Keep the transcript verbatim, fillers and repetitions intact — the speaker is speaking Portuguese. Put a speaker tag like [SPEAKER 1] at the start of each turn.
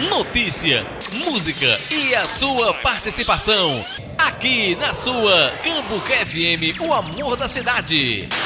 [SPEAKER 1] notícia, música e a sua participação. Aqui na sua Cambuca F M, o amor da cidade.